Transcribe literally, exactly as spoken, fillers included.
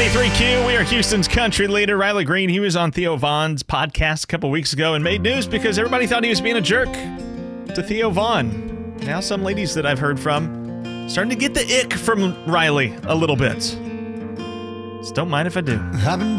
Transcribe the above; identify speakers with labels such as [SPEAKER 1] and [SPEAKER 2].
[SPEAKER 1] ninety-three Q, we are Houston's country leader, Riley Green. He was on Theo Vaughn's podcast a couple weeks ago and made news because everybody thought he was being a jerk to Theo Vaughn. Now some ladies that I've heard from starting to get the ick from Riley a little bit. Just don't mind if I do.
[SPEAKER 2] I've been